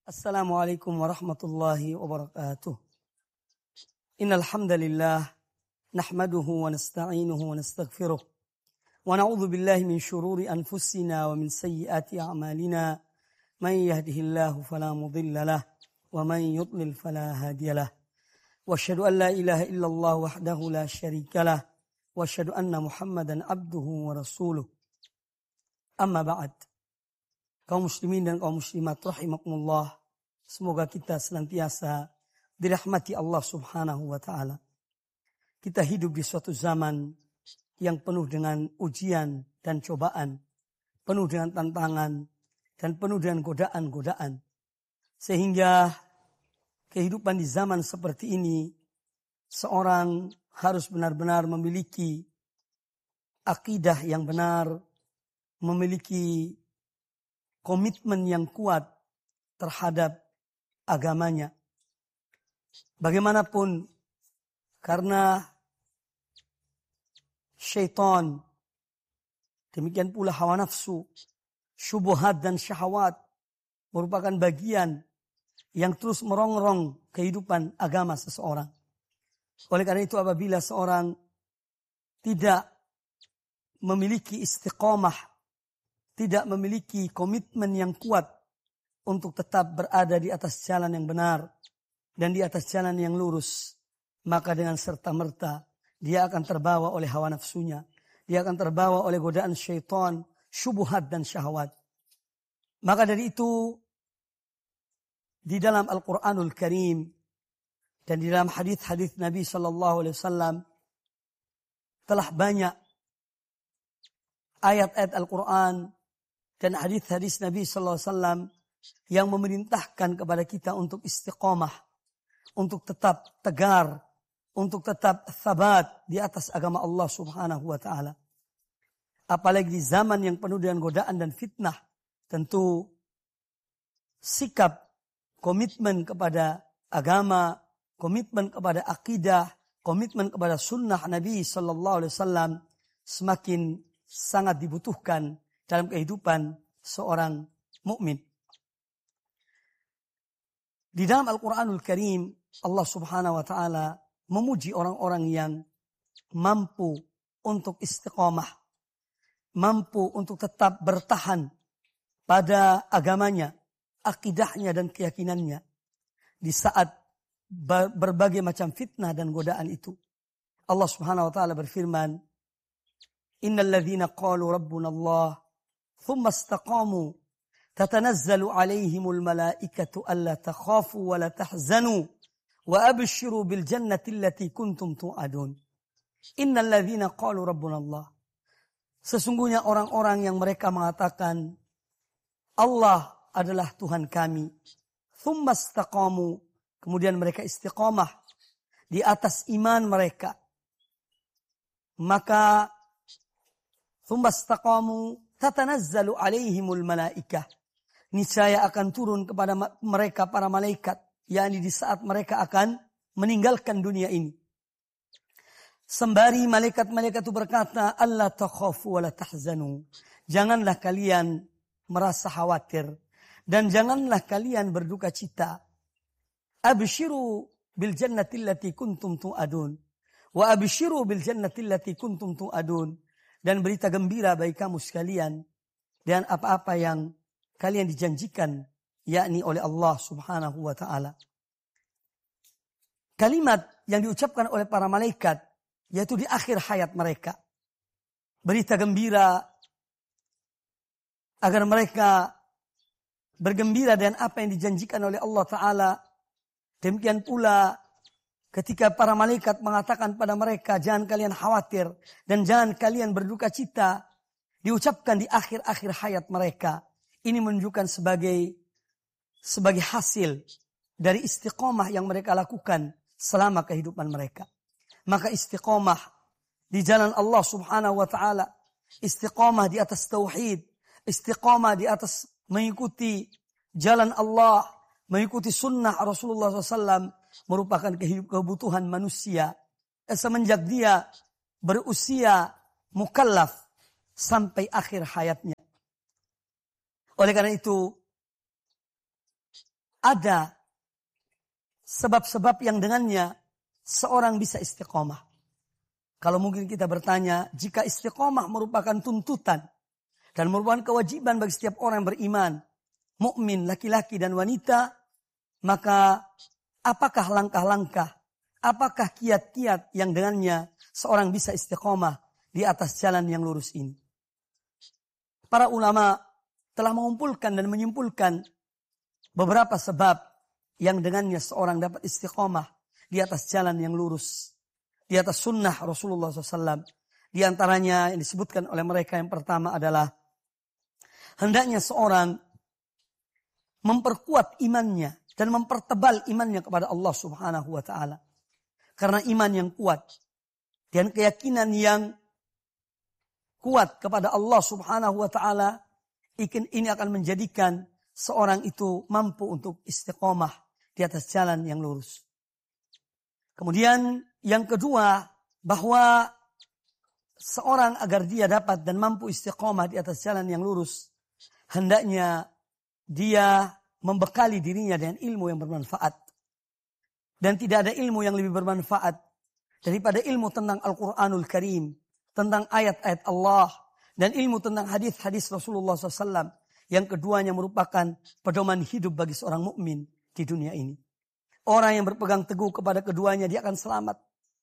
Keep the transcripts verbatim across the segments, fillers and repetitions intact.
Assalamualaikum warahmatullahi wabarakatuh. Innal hamdalillah nahmaduhu wa nasta'inuhu wa nastaghfiruh wa na'udzu billahi min shururi anfusina wa min sayyiati a'malina. Man yahdihillahu fala mudilla lahu wa man yudlil fala hadiyalah. Wa asyhadu an la ilaha illallah wahdahu la syarika lah wa asyhadu anna Muhammadan abduhu wa rasuluh. Amma ba'd. Kaum muslimin dan kaum muslimat rahimakumullah, semoga kita senantiasa dirahmati Allah Subhanahu wa taala. Kita hidup di suatu zaman yang penuh dengan ujian dan cobaan, penuh dengan tantangan dan penuh dengan godaan-godaan. Sehingga kehidupan di zaman seperti ini, seorang harus benar-benar memiliki akidah yang benar, memiliki komitmen yang kuat terhadap agamanya. Bagaimanapun, karena syaitan, demikian pula hawa nafsu, syubhat dan syahwat merupakan bagian yang terus merongrong kehidupan agama seseorang. Oleh karena itu, apabila seorang tidak memiliki istiqomah, tidak memiliki komitmen yang kuat untuk tetap berada di atas jalan yang benar dan di atas jalan yang lurus, maka dengan serta-merta dia akan terbawa oleh hawa nafsunya, dia akan terbawa oleh godaan syaitan, syubhat dan syahwat. Maka dari itu, di dalam Al-Quranul Karim dan di dalam hadis-hadis Nabi Sallallahu Alaihi Wasallam telah banyak ayat-ayat Al-Quran dan hadis-hadis Nabi Sallallahu Alaihi Wasallam yang memerintahkan kepada kita untuk istiqomah, untuk tetap tegar, untuk tetap sabat di atas agama Allah Subhanahu wa taala. Apalagi di zaman yang penuh dengan godaan dan fitnah, tentu sikap komitmen kepada agama, komitmen kepada akidah, komitmen kepada sunnah Nabi Sallallahu Alaihi Wasallam semakin sangat dibutuhkan dalam kehidupan seorang mukmin. Di dalam Al-Quranul Karim, Allah Subhanahu wa taala memuji orang-orang yang mampu untuk istiqomah, mampu untuk tetap bertahan pada agamanya, akidahnya dan keyakinannya di saat berbagai macam fitnah dan godaan itu. Allah Subhanahu wa taala berfirman, Innal ladzina qalu rabbuna Allah thumma istaqamu tatanazzalu alaihimul malaikatu alla takhafu wa la tahzanu wa abshiru bil jannati allati kuntum tu'adun. Innal ladzina qalu rabbuna Allah. Sesungguhnya orang-orang yang mereka mengatakan Allah adalah Tuhan kami. Thumma istaqamu, kemudian mereka istiqamah di atas iman mereka. Maka thumma istaqamu tatanazzalu alaihimul malaikah. Niscaya akan turun kepada mereka para malaikat, yakni di saat mereka akan meninggalkan dunia ini. Sembari malaikat-malaikat itu berkata, Allah takhafu wa la tahzanu. Janganlah kalian merasa khawatir dan janganlah kalian berduka cita. Abshiru bil jannati allati kuntum tu'adun. Wa abshiru bil jannati allati kuntum tu'adun. Dan berita gembira bagi kamu sekalian dan apa-apa yang kalian dijanjikan, yakni oleh Allah Subhanahu wa taala. Kalimat yang diucapkan oleh para malaikat, yaitu di akhir hayat mereka, berita gembira agar mereka bergembira dengan apa yang dijanjikan oleh Allah Ta'ala. Demikian pula ketika para malaikat mengatakan pada mereka, jangan kalian khawatir dan jangan kalian berduka cita, diucapkan di akhir-akhir hayat mereka. Ini menunjukkan sebagai sebagai hasil dari istiqomah yang mereka lakukan selama kehidupan mereka. Maka istiqomah di jalan Allah Subhanahu wa taala, istiqomah di atas tauhid, istiqomah di atas mengikuti jalan Allah, mengikuti sunnah Rasulullah shallallahu alaihi wasallam merupakan kebutuhan manusia semenjak dia berusia mukallaf sampai akhir hayatnya. Oleh karena itu, ada sebab-sebab yang dengannya seorang bisa istiqomah. Kalau mungkin kita bertanya, jika istiqomah merupakan tuntutan dan merupakan kewajiban bagi setiap orang yang beriman, mukmin, laki-laki dan wanita, maka apakah langkah-langkah, apakah kiat-kiat yang dengannya seorang bisa istiqomah di atas jalan yang lurus ini? Para ulama telah mengumpulkan dan menyimpulkan beberapa sebab yang dengannya seorang dapat istiqomah di atas jalan yang lurus, di atas sunnah Rasulullah shallallahu alaihi wasallam. Di antaranya yang disebutkan oleh mereka yang pertama adalah hendaknya seorang memperkuat imannya dan mempertebal imannya kepada Allah Subhanahu wa taala. Karena iman yang kuat dan keyakinan yang kuat kepada Allah Subhanahu wa taala ini akan menjadikan seorang itu mampu untuk istiqomah di atas jalan yang lurus. Kemudian yang kedua, bahwa seorang agar dia dapat dan mampu istiqomah di atas jalan yang lurus, hendaknya dia membekali dirinya dengan ilmu yang bermanfaat. Dan tidak ada ilmu yang lebih bermanfaat daripada ilmu tentang Al-Quranul Karim, tentang ayat-ayat Allah, dan ilmu tentang hadis-hadis Rasulullah shallallahu alaihi wasallam. Yang keduanya merupakan pedoman hidup bagi seorang mukmin di dunia ini. Orang yang berpegang teguh kepada keduanya, dia akan selamat.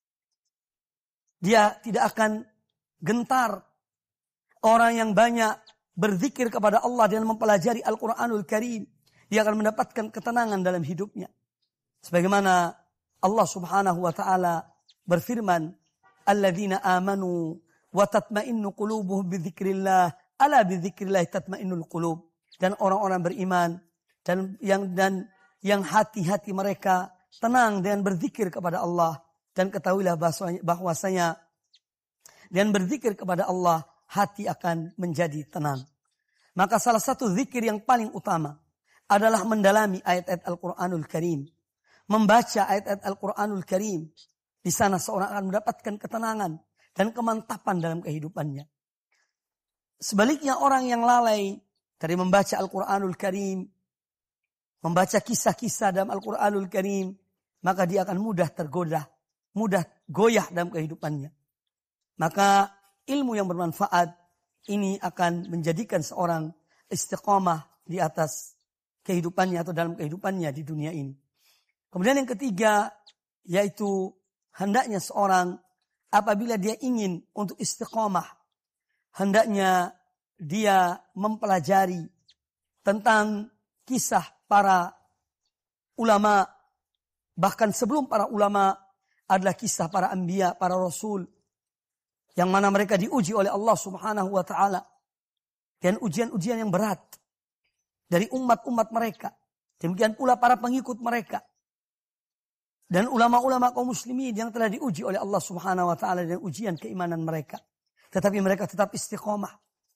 Dia tidak akan gentar. Orang yang banyak berzikir kepada Allah dan mempelajari Al-Quranul Karim, dia akan mendapatkan ketenangan dalam hidupnya. Sebagaimana Allah Subhanahu wa taala berfirman, alladzina amanu wa tatma'innu qulubuhum bidzikrillah, ala bidzikrillah tatma'innul qulub. Dan orang-orang beriman dan yang dan yang hati-hati mereka tenang dan berzikir kepada Allah, dan ketahuilah bahwasanya dan berzikir kepada Allah hati akan menjadi tenang. Maka salah satu zikir yang paling utama adalah mendalami ayat-ayat Al-Quranul Karim, membaca ayat-ayat Al-Quranul Karim. Di sana seorang akan mendapatkan ketenangan dan kemantapan dalam kehidupannya. Sebaliknya orang yang lalai dari membaca Al-Quranul Karim, membaca kisah-kisah dalam Al-Quranul Karim, maka dia akan mudah tergoda, mudah goyah dalam kehidupannya. Maka ilmu yang bermanfaat ini akan menjadikan seorang istiqamah di atas kehidupannya atau dalam kehidupannya di dunia ini. Kemudian yang ketiga, yaitu hendaknya seorang apabila dia ingin untuk istiqamah, hendaknya dia mempelajari tentang kisah para ulama, bahkan sebelum para ulama adalah kisah para anbiya, para rasul, yang mana mereka diuji oleh Allah Subhanahu wa taala dan ujian-ujian yang berat dari umat-umat mereka. Demikian pula para pengikut mereka. Dan ulama-ulama kaum muslimin yang telah diuji oleh Allah Subhanahu wa taala dengan ujian keimanan mereka, tetapi mereka tetap istiqomah.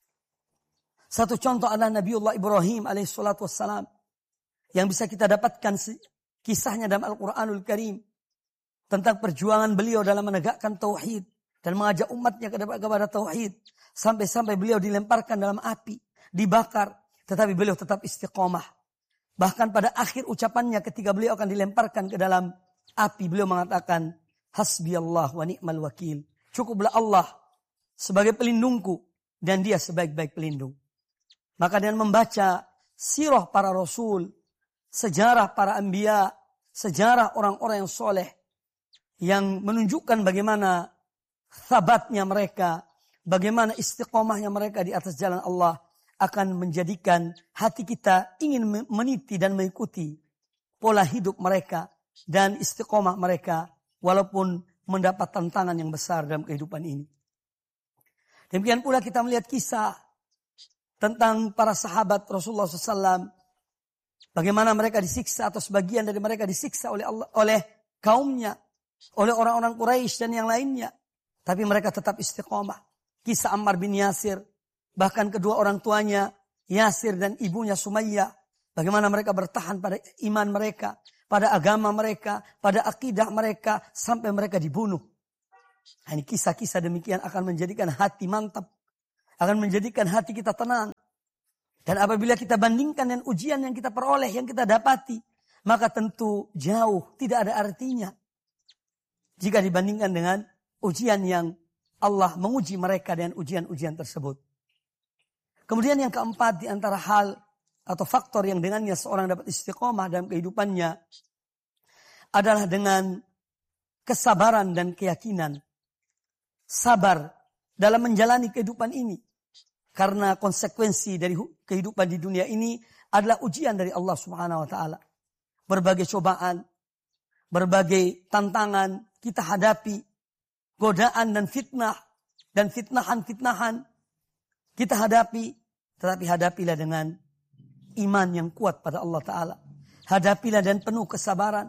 Satu contoh adalah Nabiullah Ibrahim alaihi salatu wassalam, yang bisa kita dapatkan kisahnya dalam Al-Quranul Karim tentang perjuangan beliau dalam menegakkan tauhid dan mengajak umatnya kepada tauhid, sampai-sampai beliau dilemparkan dalam api, dibakar, tetapi beliau tetap istiqomah. Bahkan pada akhir ucapannya ketika beliau akan dilemparkan ke dalam api, beliau mengatakan, hasbiyallah wa ni'mal wakil. Cukuplah Allah sebagai pelindungku dan dia sebaik-baik pelindung. Maka dengan membaca sirah para rasul, sejarah para anbiya, sejarah orang-orang yang soleh, yang menunjukkan bagaimana sabatnya mereka, bagaimana istiqomahnya mereka di atas jalan Allah, akan menjadikan hati kita ingin meniti dan mengikuti pola hidup mereka dan istiqomah mereka, walaupun mendapat tantangan yang besar dalam kehidupan ini. Demikian pula kita melihat kisah tentang para sahabat Rasulullah shallallahu alaihi wasallam, bagaimana mereka disiksa atau sebagian dari mereka disiksa oleh Allah, oleh kaumnya, oleh orang-orang Quraisy dan yang lainnya, tapi mereka tetap istiqomah. Kisah Ammar bin Yasir, bahkan kedua orang tuanya Yasir dan ibunya Sumayyah, bagaimana mereka bertahan pada iman mereka, pada agama mereka, pada akidah mereka, sampai mereka dibunuh. Ini kisah-kisah demikian akan menjadikan hati mantap, akan menjadikan hati kita tenang. Dan apabila kita bandingkan dengan ujian yang kita peroleh, yang kita dapati, maka tentu jauh, tidak ada artinya jika dibandingkan dengan ujian yang Allah menguji mereka dengan ujian-ujian tersebut. Kemudian yang keempat, di antara hal atau faktor yang dengannya seorang dapat istiqomah dalam kehidupannya adalah dengan kesabaran dan keyakinan. Sabar dalam menjalani kehidupan ini. Karena konsekuensi dari kehidupan di dunia ini adalah ujian dari Allah Subhanahu wa taala. Berbagai cobaan, berbagai tantangan kita hadapi, godaan dan fitnah dan fitnahan-fitnahan kita hadapi, tetapi hadapilah dengan iman yang kuat pada Allah taala. Hadapilah dan penuh kesabaran.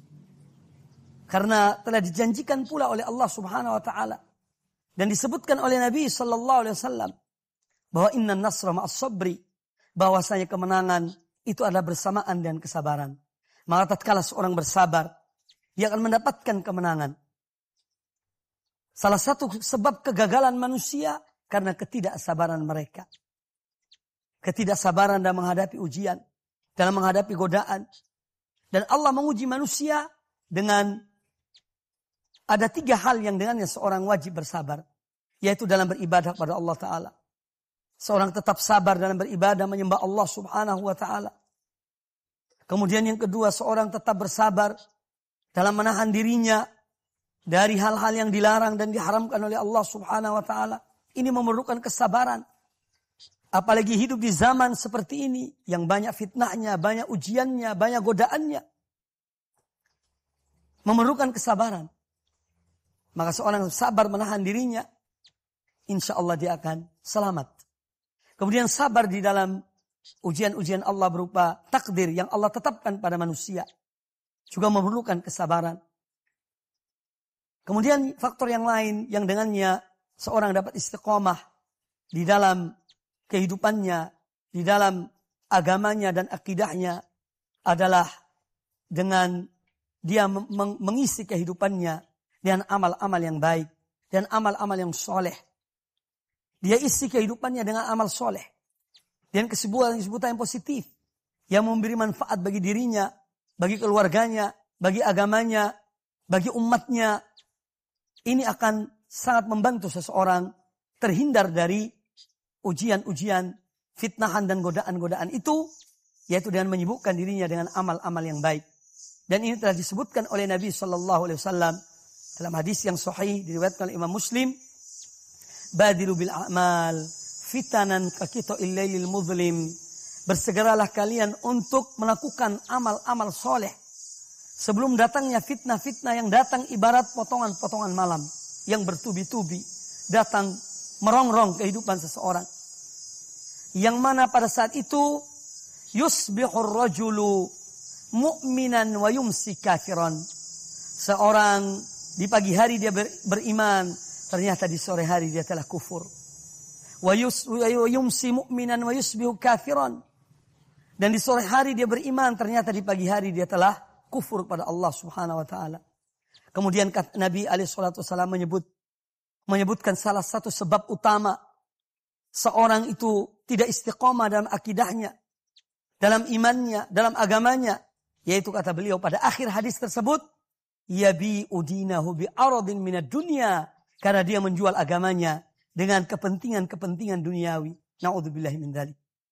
Karena telah dijanjikan pula oleh Allah Subhanahu wa taala dan disebutkan oleh Nabi sallallahu alaihi wasallam bahwa inna nasra ma'as sabri, bahwasanya kemenangan itu adalah bersamaan dengan kesabaran. Maka tatkala seorang bersabar, dia akan mendapatkan kemenangan. Salah satu sebab kegagalan manusia karena ketidaksabaran mereka. Ketidaksabaran dalam menghadapi ujian, dalam menghadapi godaan. Dan Allah menguji manusia dengan ada tiga hal yang dengannya seorang wajib bersabar. Yaitu dalam beribadah kepada Allah Ta'ala. Seorang tetap sabar dalam beribadah menyembah Allah Subhanahu wa taala. Kemudian yang kedua, seorang tetap bersabar dalam menahan dirinya dari hal-hal yang dilarang dan diharamkan oleh Allah Subhanahu wa taala. Ini memerlukan kesabaran. Apalagi hidup di zaman seperti ini yang banyak fitnahnya, banyak ujiannya, banyak godaannya. Memerlukan kesabaran. Maka seorang sabar menahan dirinya, insya Allah dia akan selamat. Kemudian sabar di dalam ujian-ujian Allah berupa takdir yang Allah tetapkan pada manusia. Juga memerlukan kesabaran. Kemudian faktor yang lain yang dengannya seorang dapat istiqomah di dalam kehidupannya, di dalam agamanya dan akidahnya adalah dengan dia mengisi kehidupannya dengan amal-amal yang baik dan amal-amal yang soleh. Dia isi kehidupannya dengan amal soleh. Dan kesebutan-kesebutan yang positif. Yang memberi manfaat bagi dirinya, bagi keluarganya, bagi agamanya, bagi umatnya. Ini akan sangat membantu seseorang terhindar dari ujian-ujian, fitnahan dan godaan-godaan itu. Yaitu dengan menyibukkan dirinya dengan amal-amal yang baik. Dan ini telah disebutkan oleh Nabi Sallallahu Alaihi Wasallam dalam hadis yang sahih diriwayatkan oleh Imam Muslim. Badiru bil a'mal fitanan kakito illailil muzlim. Bersegeralah kalian untuk melakukan amal-amal soleh sebelum datangnya fitnah-fitnah yang datang ibarat potongan-potongan malam yang bertubi-tubi datang merongrong kehidupan seseorang, yang mana pada saat itu yusbihur rajulu mu'minan wa yumsi kafiran. Seorang di pagi hari dia ber, beriman, ternyata di sore hari dia telah kufur. Wa yumsi mu'minan wa yusbihu kafiran. Dan di sore hari dia beriman, ternyata di pagi hari dia telah kufur pada Allah Subhanahu wa taala. Kemudian Nabi alaihi salatu wasallam menyebut menyebutkan salah satu sebab utama seorang itu tidak istiqomah dalam akidahnya, dalam imannya, dalam agamanya, yaitu kata beliau pada akhir hadis tersebut, yabi udinahu bi aradin minad dunya. Karena dia menjual agamanya dengan kepentingan-kepentingan duniawi. Na'udzubillahi min dzalik.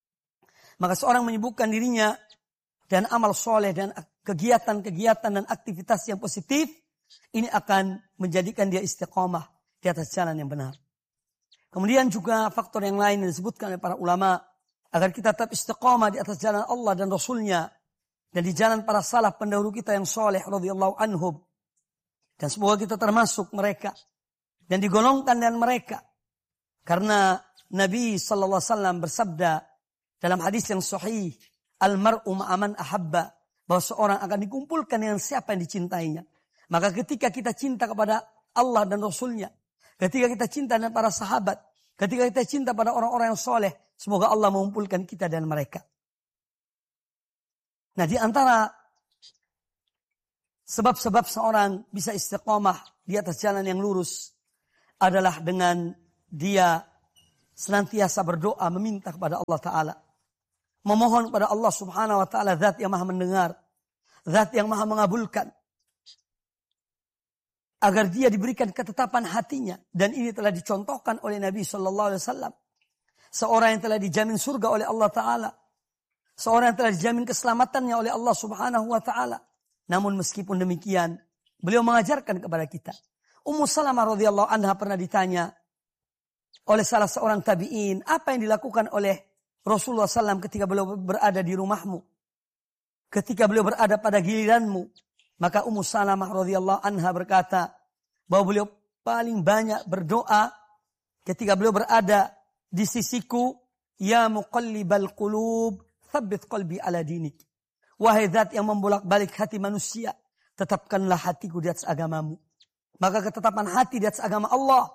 Maka seorang menyibukkan dirinya dan amal soleh dan kegiatan-kegiatan dan aktivitas yang positif. Ini akan menjadikan dia istiqomah di atas jalan yang benar. Kemudian juga faktor yang lain yang disebutkan oleh para ulama. Agar kita tetap istiqomah di atas jalan Allah dan Rasulnya. Dan di jalan para salaf pendahulu kita yang soleh radhiyallahu anhum. Dan semoga kita termasuk mereka. Dan digolongkan dengan mereka. Karena Nabi sallallahu alaihi wasallam bersabda dalam hadis yang sahih, al-mar'u ma'aman ahabba, bahwa seorang akan dikumpulkan dengan siapa yang dicintainya. Maka ketika kita cinta kepada Allah dan Rasulnya, ketika kita cinta dengan para sahabat, ketika kita cinta pada orang-orang yang soleh, semoga Allah mengumpulkan kita dan mereka. Nah, di antara sebab-sebab seorang bisa istiqomah di atas jalan yang lurus adalah dengan dia senantiasa berdoa meminta kepada Allah Ta'ala. Memohon kepada Allah Subhanahu Wa Ta'ala, zat yang maha mendengar. Zat yang maha mengabulkan. Agar dia diberikan ketetapan hatinya. Dan ini telah dicontohkan oleh Nabi Sallallahu Alaihi Wasallam. Seorang yang telah dijamin surga oleh Allah Ta'ala. Seorang yang telah dijamin keselamatannya oleh Allah Subhanahu Wa Ta'ala. Namun meskipun demikian, beliau mengajarkan kepada kita. Ummu Salamah radhiyallahu anha pernah ditanya oleh salah seorang tabi'in, apa yang dilakukan oleh Rasulullah shallallahu alaihi wasallam ketika beliau berada di rumahmu? Ketika beliau berada pada giliranmu. Maka Ummu Salamah radhiyallahu anha berkata bahwa beliau paling banyak berdoa ketika beliau berada di sisiku, ya muqallibal qulub, tsabbit qalbi ala dinik. Wahai zat yang membolak-balik hati manusia, tetapkanlah hatiku di atas agamamu. Maka ketetapan hati di atas agama Allah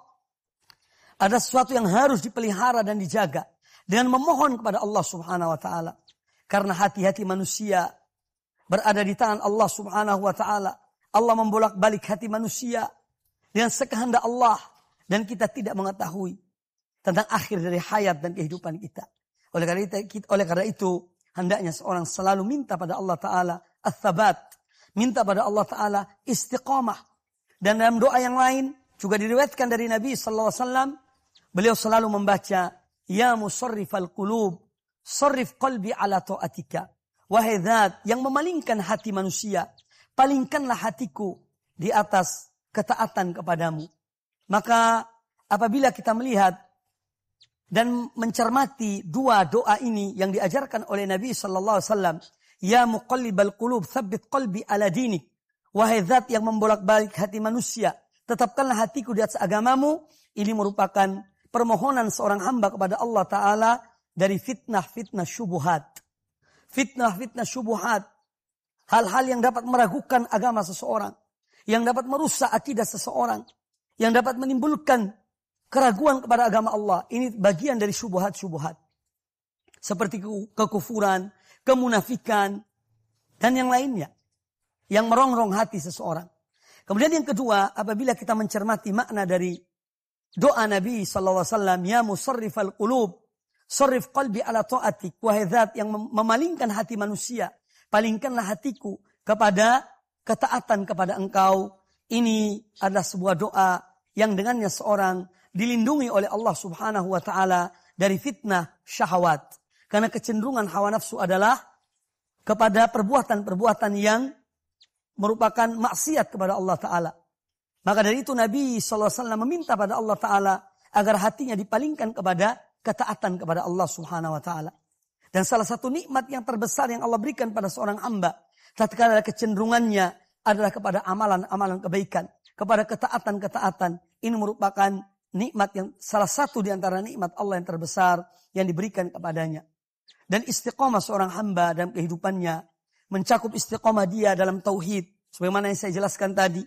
ada sesuatu yang harus dipelihara dan dijaga dengan memohon kepada Allah Subhanahu wa taala. Karena hati-hati manusia berada di tangan Allah Subhanahu wa taala. Allah membolak-balik hati manusia dengan sekehendak Allah dan kita tidak mengetahui tentang akhir dari hayat dan kehidupan kita. Oleh karena itu, oleh karena itu hendaknya seorang selalu minta pada Allah Ta'ala ats-tsabat. Minta pada Allah Ta'ala istiqamah. Dan dalam doa yang lain juga diriwayatkan dari Nabi Sallallahu Alaihi Wasallam. Beliau selalu membaca, ya musarrifal qulub, sarrif qalbi ala ta'atika. Wahai zat yang memalingkan hati manusia, palingkanlah hatiku di atas ketaatan kepadamu. Maka apabila kita melihat dan mencermati dua doa ini yang diajarkan oleh Nabi Sallallahu Alaihi Wasallam, ya muqallibal qulub, tsabbit qalbi ala dinik. Wahai zat yang membolak-balik hati manusia, tetapkanlah hatiku di atas agamamu. Ini merupakan permohonan seorang hamba kepada Allah Ta'ala dari fitnah-fitnah syubuhat. Fitnah-fitnah syubuhat. Hal-hal yang dapat meragukan agama seseorang. Yang dapat merusak akidah seseorang. Yang dapat menimbulkan keraguan kepada agama Allah. Ini bagian dari syubuhat-syubuhat. Seperti kekufuran, kemunafikan, dan yang lainnya. Yang merongrong hati seseorang. Kemudian yang kedua, apabila kita mencermati makna dari doa Nabi Sallallahu Alaihi Wasallam, ya musarrifal qulub, sarrif qalbi ala ta'atik. Wahai zat yang memalingkan hati manusia, palingkanlah hatiku kepada ketaatan kepada engkau. Ini adalah sebuah doa yang dengannya seorang dilindungi oleh Allah Subhanahu wa taala dari fitnah syahwat. Karena kecenderungan hawa nafsu adalah kepada perbuatan-perbuatan yang merupakan maksiat kepada Allah Ta'ala. Maka dari itu Nabi shallallahu alaihi wasallam meminta pada Allah Ta'ala agar hatinya dipalingkan kepada ketaatan kepada Allah Subhanahu wa Ta'ala. Dan salah satu nikmat yang terbesar yang Allah berikan pada seorang hamba, tatkala kecenderungannya adalah kepada amalan-amalan kebaikan, kepada ketaatan-ketaatan. Ini merupakan nikmat yang salah satu di antara nikmat Allah yang terbesar yang diberikan kepadanya. Dan istiqomah seorang hamba dalam kehidupannya mencakup istiqomah dia dalam tauhid, sebagaimana yang saya jelaskan tadi.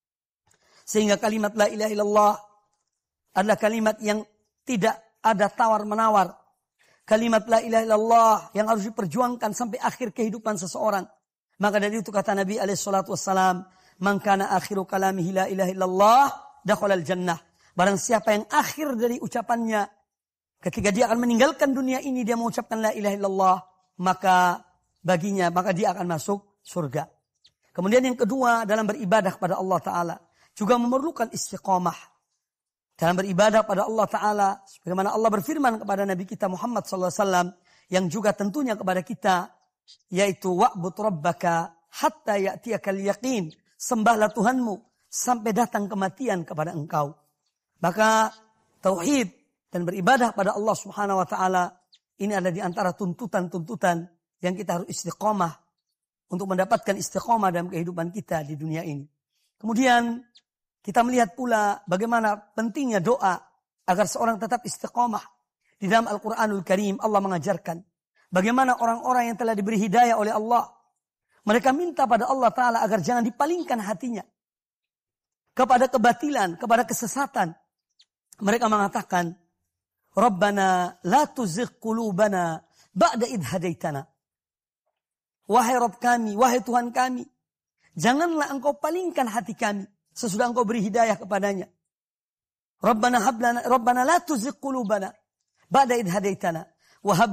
Sehingga kalimat la ilaha illallah adalah kalimat yang tidak ada tawar-menawar. Kalimat la ilaha illallah yang harus diperjuangkan sampai akhir kehidupan seseorang. Maka dari itu kata Nabi alaihi salatu wassalam, man kana akhiru kalamihi la ilaha illallah dakhalal jannah. Barang siapa yang akhir dari ucapannya ketika dia akan meninggalkan dunia ini dia mengucapkan la ilaha illallah, maka baginya maka dia akan masuk surga. Kemudian yang kedua, dalam beribadah kepada Allah Ta'ala juga memerlukan istiqamah. Dalam beribadah pada Allah Ta'ala, sebagaimana Allah berfirman kepada Nabi kita Muhammad sallallahu alaihi wasallam, yang juga tentunya kepada kita, yaitu wa'bud rabbaka hatta ya'tiyakal yaqin. Sembahlah Tuhanmu sampai datang kematian kepada engkau. Maka tauhid dan beribadah pada Allah Subhanahu wa taala ini adalah di antara tuntutan-tuntutan yang kita harus istiqamah untuk mendapatkan istiqamah dalam kehidupan kita di dunia ini. Kemudian kita melihat pula bagaimana pentingnya doa agar seorang tetap istiqamah. Di dalam Al-Quranul Karim Allah mengajarkan bagaimana orang-orang yang telah diberi hidayah oleh Allah. Mereka minta pada Allah Ta'ala agar jangan dipalingkan hatinya kepada kebatilan, kepada kesesatan. Mereka mengatakan, Rabbana la tuzigh qulubana ba'da idh hadaitana. Wahai Rabb kami, wahai Tuhan kami, janganlah engkau palingkan hati kami sesudah engkau beri hidayah kepadanya. Rabbana hablana, Rabbana la tuzigh qulubana ba'da idh hadaitana wa hab